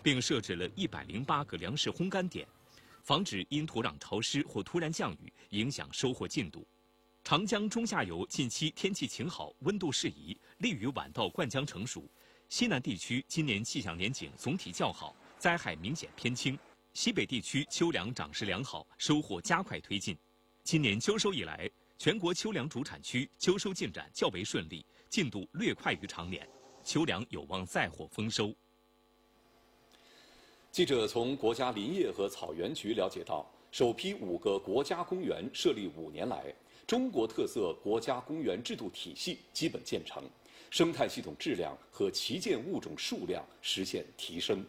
并设置了108个粮食烘干点，防止因土壤潮湿或突然降雨影响收获进度。长江中下游近期天气晴好，温度适宜，利于晚稻灌浆成熟。西南地区今年气象年景总体较好，灾害明显偏轻。西北地区秋粮长势良好，收获加快推进。今年秋收以来，全国秋粮主产区秋收进展较为顺利，进度略快于常年，秋粮有望再获丰收。 记者从国家林业和草原局了解到，首批5个国家公园设立5年来，中国特色国家公园制度体系基本建成，生态系统质量和旗舰物种数量实现提升。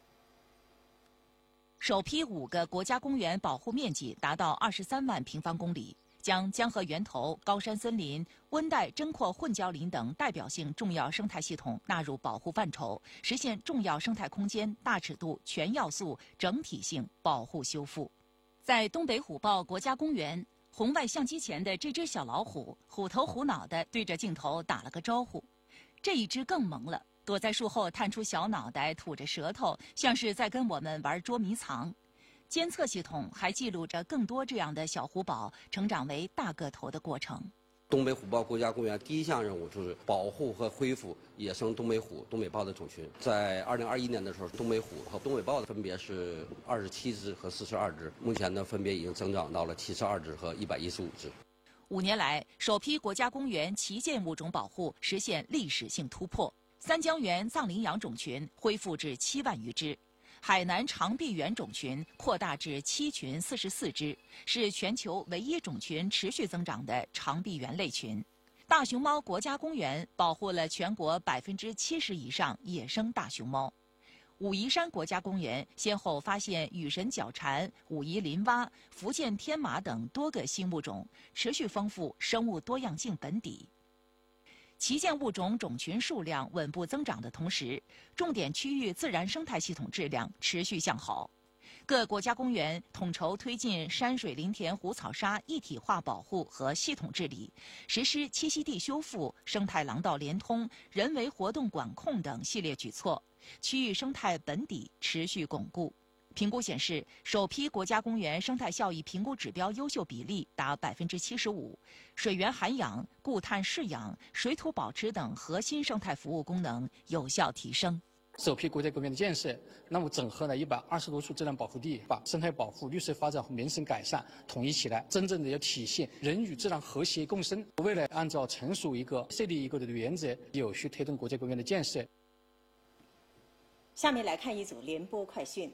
首批5个国家公园保护面积达到23万平方公里，将江河源头、高山森林、温带针阔混交林等代表性重要生态系统纳入保护范畴，实现重要生态空间大尺度、全要素、整体性保护修复。在东北虎豹国家公园，红外相机前的这只小老虎虎头虎脑地对着镜头打了个招呼，这一只更萌了，躲在树后探出小脑袋，吐着舌头，像是在跟我们玩捉迷藏。监测系统还记录着更多这样的小虎宝成长为大个头的过程。 东北虎豹国家公园第一项任务就是保护和恢复野生东北虎、东北豹的种群。在2021年的时候，东北虎和东北豹分别是27只和42只，目前呢分别已经增长到了72只和115只。 5年来，首批国家公园旗舰物种保护实现历史性突破，三江源藏羚羊种群恢复至7万余只。海南长臂猿种群扩大至7群44只，是全球唯一种群持续增长的长臂猿类群。大熊猫国家公园保护了全国70%以上野生大熊猫。武夷山国家公园先后发现雨神角蝉、武夷林蛙、福建天马等多个新物种，持续丰富生物多样性本底。旗舰物种种群数量稳步增长的同时，重点区域自然生态系统质量持续向好。各国家公园统筹推进山水林田湖草沙一体化保护和系统治理，实施栖息地修复、生态廊道连通、人为活动管控等系列举措，区域生态本底持续巩固。评估显示，首批国家公园生态效益评估指标优秀比例达75%，水源涵养、固碳释养、水土保持等核心生态服务功能有效提升。 首批国家公园的建设，那么整合了120多处自然保护地，把生态保护、绿色发展和民生改善统一起来，真正的要体现人与自然和谐共生。未来按照成熟一个、设立一个的原则，有序推动国家公园的建设。 下面来看一组联播快讯。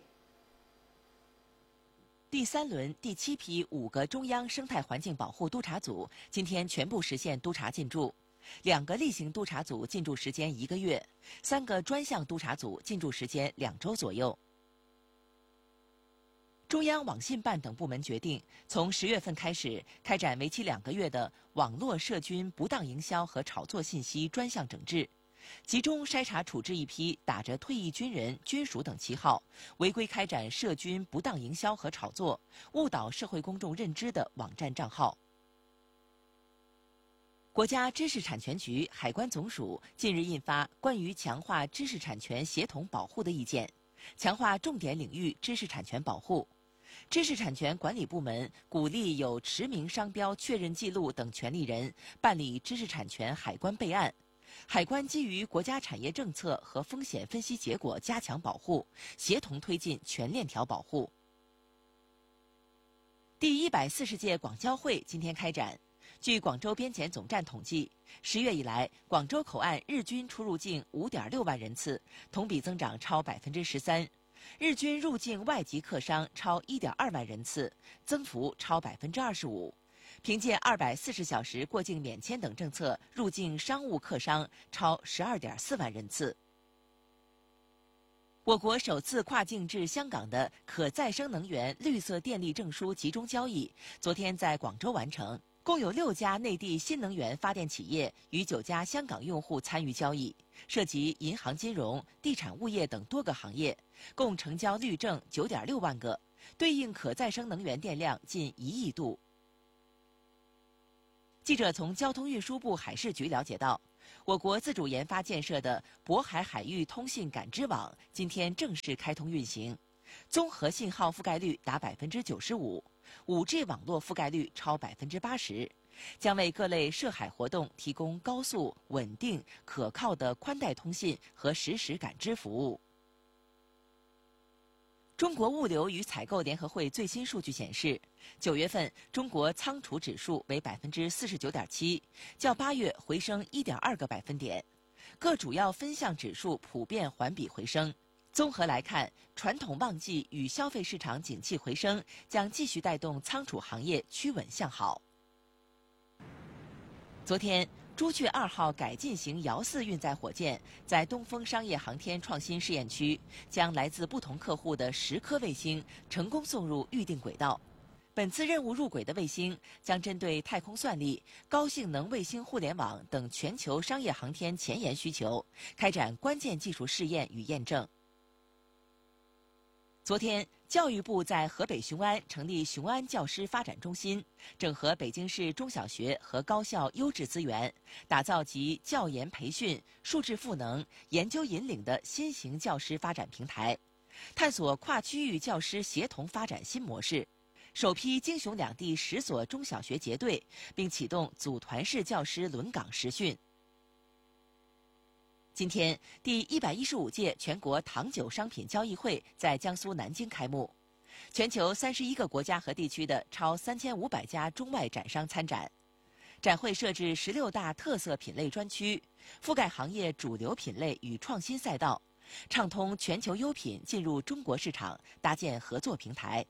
第3轮第7批5个中央生态环境保护督察组今天全部实现督查进驻，2个例行督查组进驻时间1个月，3个专项督查组进驻时间2周左右。中央网信办等部门决定，从10月份开始开展为期2个月的网络涉军不当营销和炒作信息专项整治。集中筛查处置一批打着退役军人、军属等旗号，违规开展涉军不当营销和炒作，误导社会公众认知的网站账号。国家知识产权局、海关总署近日印发关于强化知识产权协同保护的意见，强化重点领域知识产权保护。知识产权管理部门鼓励有持名商标确认记录等权利人办理知识产权海关备案。海关基于国家产业政策和风险分析结果加强保护，协同推进全链条保护。第140届广交会今天开展。据广州边检总站统计，10月以来，广州口岸日均出入境5.6万人次，同比增长超13%；日均入境外籍客商超1.2万人次，增幅超25%。凭借240小时过境免签等政策，入境商务客商超12.4万人次。我国首次跨境至香港的可再生能源绿色电力证书集中交易，昨天在广州完成。共有6家内地新能源发电企业与9家香港用户参与交易，涉及银行金融、地产物业等多个行业，共成交绿证9.6万个，对应可再生能源电量近1亿度。记者从交通运输部海事局了解到， 我国自主研发建设的渤海海域通信感知网今天正式开通运行，综合信号覆盖率达95%，5G 网络覆盖率超80%，将为各类涉海活动提供高速、稳定、可靠的宽带通信和实时感知服务。中国物流与采购联合会最新数据显示，9月份中国仓储指数为49.7%，较8月回升1.2个百分点，各主要分项指数普遍环比回升。综合来看，传统旺季与消费市场景气回升将继续带动仓储行业趋稳向好。昨天，朱雀2号改进型遥4运载火箭在东风商业航天创新试验区将来自不同客户的10颗卫星成功送入预定轨道。本次任务入轨的卫星将针对太空算力、高性能卫星互联网等全球商业航天前沿需求，开展关键技术试验与验证。昨天，教育部在河北雄安成立雄安教师发展中心，整合北京市中小学和高校优质资源，打造集教研培训、数质赋能、研究引领的新型教师发展平台，探索跨区域教师协同发展新模式。首批京雄两地10所中小学结对，并启动组团式教师轮岗实训。今天，第115届全国糖酒商品交易会在江苏南京开幕，全球31个国家和地区的超3500家中外展商参展。展会设置16大特色品类专区，覆盖行业主流品类与创新赛道，畅通全球优品进入中国市场，搭建合作平台。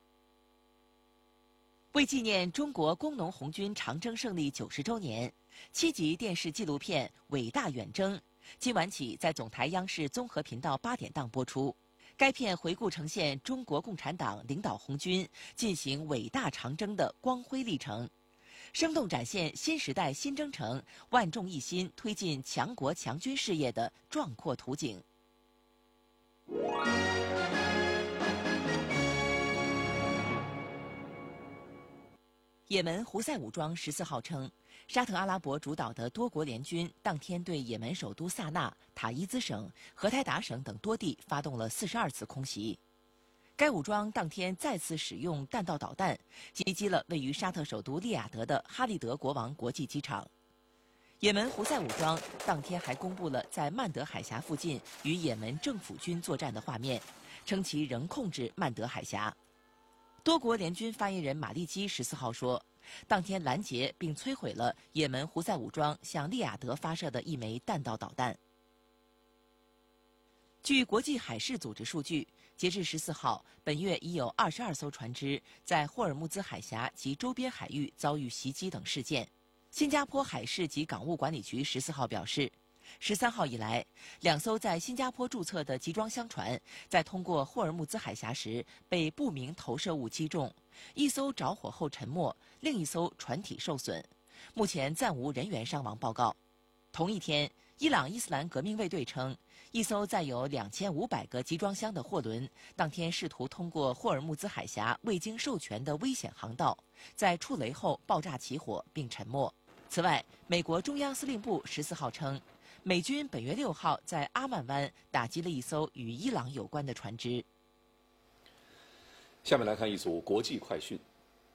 为纪念中国工农红军长征胜利90周年，7集电视纪录片《伟大远征》今晚起在总台央视综合频道8点档播出。该片回顾呈现中国共产党领导红军进行伟大长征的光辉历程，生动展现新时代新征程万众一心推进强国强军事业的壮阔图景。也门胡塞武装14号称，沙特阿拉伯主导的多国联军当天对也门首都萨那、塔伊兹省、荷台达省等多地发动了42次空袭。该武装当天再次使用弹道导弹击击了位于沙特首都利雅得的哈利德国王国际机场。也门胡塞武装当天还公布了在曼德海峡附近与也门政府军作战的画面，称其仍控制曼德海峡。多国联军发言人马利基14号说，当天拦截并摧毁了也门胡塞武装向利雅得发射的一枚弹道导弹。据国际海事组织数据，截至14号，本月已有22艘船只在霍尔木兹海峡及周边海域遭遇袭击等事件。新加坡海事及港务管理局14号表示，13号以来，2艘在新加坡注册的集装箱船在通过霍尔木兹海峡时被不明投射物击中，1艘着火后沉没，另1艘船体受损，目前暂无人员伤亡报告。同一天，伊朗伊斯兰革命卫队称，1艘载有2500个集装箱的货轮当天试图通过霍尔木兹海峡未经授权的危险航道，在触雷后爆炸起火并沉没。此外，美国中央司令部14号称，美军本月6号在阿曼湾打击了1艘与伊朗有关的船只。 下面来看一组国际快讯。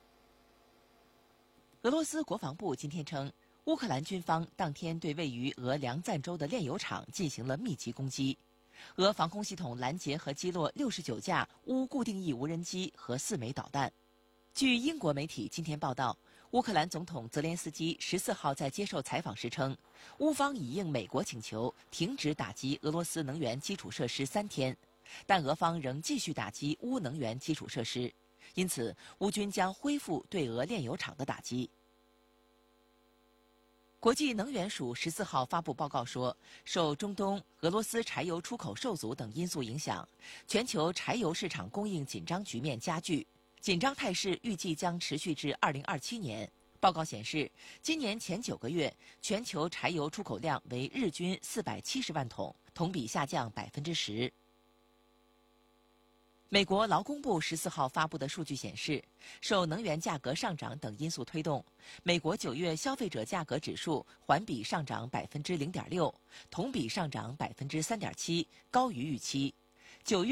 俄罗斯国防部今天称，乌克兰军方当天对位于俄梁赞州的炼油厂进行了密集攻击，俄防空系统拦截和击落69架乌固定翼无人机和4枚导弹。据英国媒体今天报道，乌克兰总统泽连斯基14号在接受采访时称，乌方已应美国请求停止打击俄罗斯能源基础设施3天，但俄方仍继续打击乌能源基础设施，因此乌军将恢复对俄炼油厂的打击。国际能源署14号发布报告说，受中东、俄罗斯柴油出口受阻等因素影响，全球柴油市场供应紧张局面加剧，紧张态势预计将持续至2027年。报告显示，今年前9个月，全球柴油出口量为日均470万桶，同比下降10%。 美国劳工部14号发布的数据显示，受能源价格上涨等因素推动，美国9月消费者价格指数环比上涨0.6%，同比上涨3.7%，高于预期。9月